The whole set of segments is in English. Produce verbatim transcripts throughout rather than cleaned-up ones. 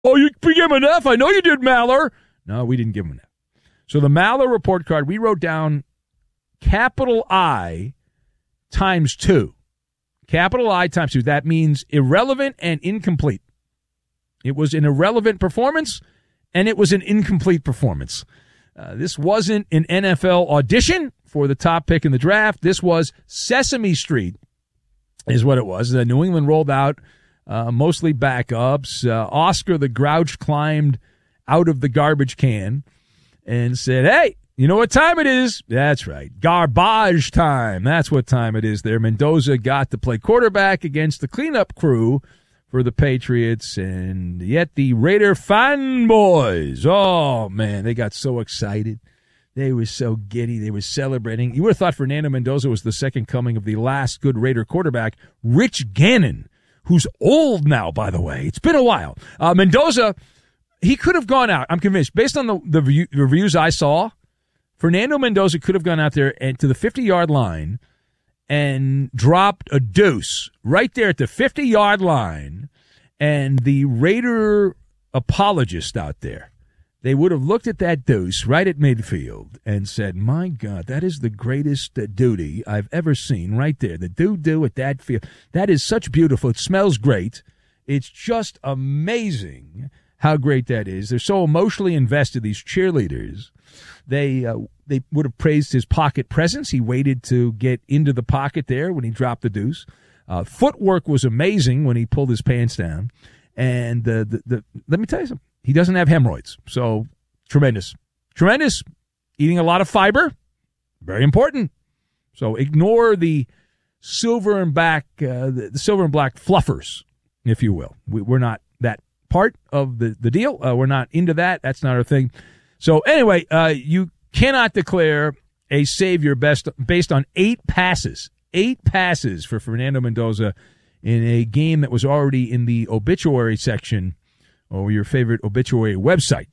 Oh, you gave him an F. I know you did, Maller. No, we didn't give him an F. So the Maller report card, we wrote down capital I times two. Capital I times two. That means irrelevant and incomplete. It was an irrelevant performance, and it was an incomplete performance. Uh, this wasn't an N F L audition for the top pick in the draft. This was Sesame Street is what it was. Uh, New England rolled out uh, mostly backups. Uh, Oscar the Grouch climbed out of the garbage can and said, hey, you know what time it is? That's right. Garbage time. That's what time it is there. Mendoza got to play quarterback against the cleanup crew for the Patriots, and yet the Raider fanboys, oh, man, they got so excited. They were so giddy. They were celebrating. You would have thought Fernando Mendoza was the second coming of the last good Raider quarterback, Rich Gannon, who's old now, by the way. It's been a while. Uh, Mendoza, he could have gone out. I'm convinced. Based on the, the review, reviews I saw, Fernando Mendoza could have gone out there and to the fifty-yard line and dropped a deuce right there at the fifty-yard line, and the Raider apologist out there, they would have looked at that deuce right at midfield and said, my God, that is the greatest uh, duty I've ever seen right there. The doo-doo at that field. That is such beautiful. It smells great. It's just amazing how great that is. They're so emotionally invested, these cheerleaders. They uh, they would have praised his pocket presence. He waited to get into the pocket there when he dropped the deuce. Uh, footwork was amazing when he pulled his pants down. And uh, the, the let me tell you something. He doesn't have hemorrhoids. So tremendous. Tremendous. Eating a lot of fiber. Very important. So ignore the silver and black, uh, the, the silver and black fluffers, if you will. We, we're not that part of the, the deal. Uh, we're not into that. That's not our thing. So anyway, uh, you cannot declare a savior best based on eight passes. Eight passes for Fernando Mendoza in a game that was already in the obituary section or your favorite obituary website.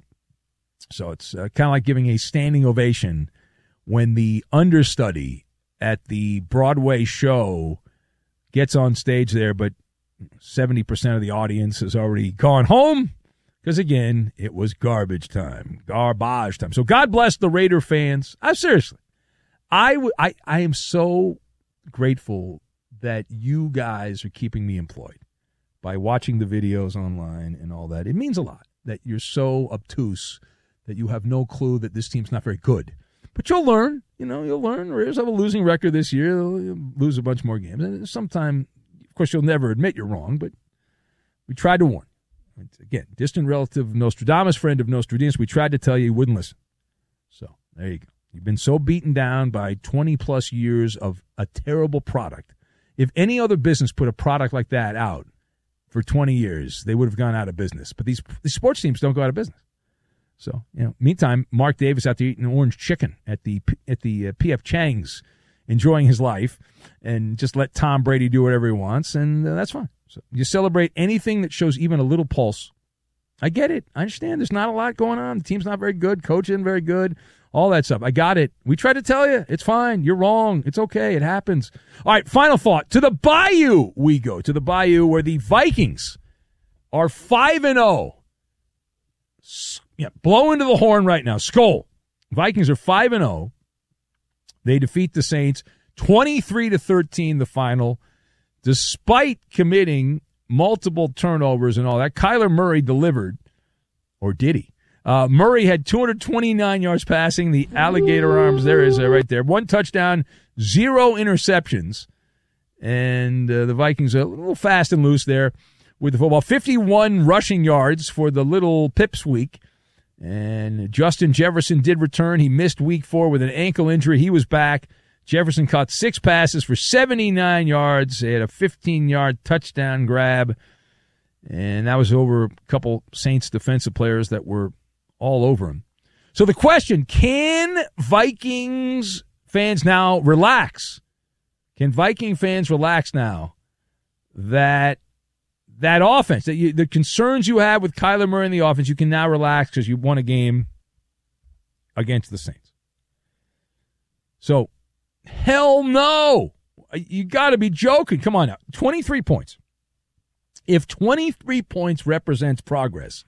So it's uh, kind of like giving a standing ovation when the understudy at the Broadway show gets on stage there, but seventy percent of the audience has already gone home. Because, again, it was garbage time, garbage time. So God bless the Raider fans. I seriously, I, w- I, I am so grateful that you guys are keeping me employed by watching the videos online and all that. It means a lot that you're so obtuse that you have no clue that this team's not very good. But you'll learn. You know, you'll learn. Raiders have a losing record this year. They'll lose a bunch more games. And sometime, of course, you'll never admit you're wrong, but we tried to warn. Again, distant relative of Nostradamus, friend of Nostradamus. We tried to tell you, you wouldn't listen. So there you go. You've been so beaten down by twenty-plus years of a terrible product. If any other business put a product like that out for twenty years, they would have gone out of business. But these, these sports teams don't go out of business. So, you know, meantime, Mark Davis out there eating orange chicken at the at the uh, P F Chang's, enjoying his life, and just let Tom Brady do whatever he wants, and uh, that's fine. So you celebrate anything that shows even a little pulse. I get it. I understand there's not a lot going on. The team's not very good. Coach isn't very good. All that stuff. I got it. We tried to tell you. It's fine. You're wrong. It's okay. It happens. All right, final thought. To the Bayou we go. To the Bayou where the Vikings are five and oh. Yeah, blow into the horn right now. Skull. Vikings are five and oh. They defeat the Saints twenty-three to thirteen the final. Despite committing multiple turnovers and all that, Kyler Murray delivered, or did he? Uh, Murray had two hundred twenty-nine yards passing. The alligator arms, there is uh, right there. One touchdown, zero interceptions. And uh, the Vikings are a little fast and loose there with the football. fifty-one rushing yards for the little Pips week. And Justin Jefferson did return. He missed week four with an ankle injury. He was back. Jefferson caught six passes for seventy-nine yards. They had a fifteen-yard touchdown grab, and that was over a couple Saints defensive players that were all over him. So the question, can Vikings fans now relax? Can Viking fans relax now that that offense, that you, the concerns you have with Kyler Murray in the offense, you can now relax because you won a game against the Saints? So, hell no. You got to be joking. Come on now. twenty-three points. If twenty-three points represents progress,